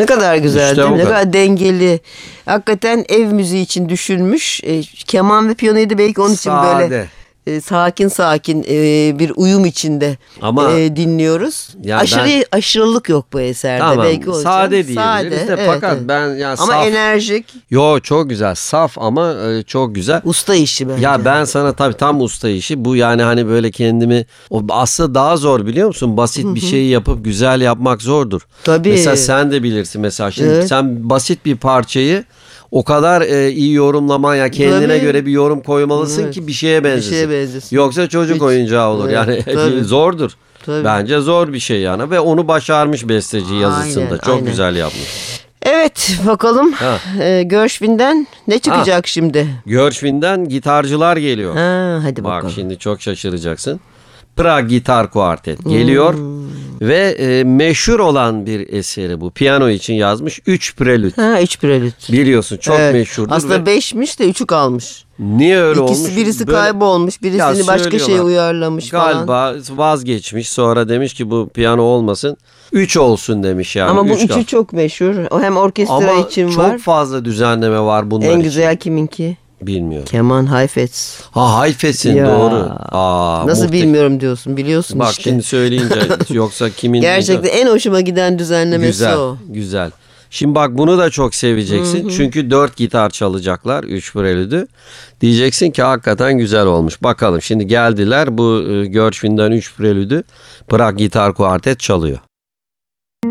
Ne kadar güzel İşte değil mi? o Ne kadar. kadar dengeli. Hakikaten ev müziği için düşünmüş. Keman ve piyanoyu da belki onun için böyle Sade. sakin sakin bir uyum içinde Ama dinliyoruz. ya Aşırılık yok bu eserde. Tamam, Belki o yüzden. sade diyebiliriz de evet, fakat evet. ben ya Ama saf. enerjik, Yo, çok güzel, saf ama çok güzel. usta işi bence. Ya ben sana tabii tam usta işi bu, yani hani böyle kendimi, o aslında daha zor biliyor musun? Basit bir şeyi yapıp güzel yapmak zordur. Tabii. Mesela sen de bilirsin, mesela şimdi Evet. sen basit bir parçayı o kadar iyi yorumlaman, ya kendine Tabii. göre bir yorum koymalısın Evet. ki bir şeye benzesin. şeye benzesin. Yoksa çocuk Hiç. oyuncağı olur. Evet, Yani tabii. zordur. Tabii. Bence zor bir şey yani, ve onu başarmış besteci yazısında. Aynen, Çok aynen. güzel yapmış. Evet, bakalım Ha. Gershwin'den ne çıkacak şimdi? Gershwin'den gitarcılar geliyor. Ha, hadi Bak bakalım. şimdi çok şaşıracaksın. Prag Gitar Kuartet geliyor ve meşhur olan bir eseri bu. Piyano için yazmış 3 prelüt. Ha, 3 prelüt. Biliyorsun çok Evet. meşhurdur. Aslında ve 5'miş de 3'ü kalmış. niye öyle olmuş? Birisi Böyle- kaybolmuş, Ya birisini başka şeye söylüyorlar. uyarlamış falan. Galiba vazgeçmiş, sonra demiş ki bu piyano olmasın. 3 olsun demiş yani. Ama bu üç 3'ü kal. çok meşhur. O hem orkestra Ama için çok var. fazla düzenleme var bunlar En için. güzel kiminki? Bilmiyorum. Keman Heifetz. Ha, Hayfet'in Ya. doğru. Nasıl bilmiyorum diyorsun, biliyorsun Bak işte. şimdi söyleyince yoksa kimin... Gerçekten en hoşuma giden düzenlemesi Güzel, o. güzel. Şimdi bak, bunu da çok seveceksin. Çünkü 4 gitar çalacaklar 3 prelüdü. Diyeceksin ki hakikaten güzel olmuş. Bakalım şimdi geldiler, bu Gershwin'den 3 prelüdü Prag Gitar Kuartet çalıyor.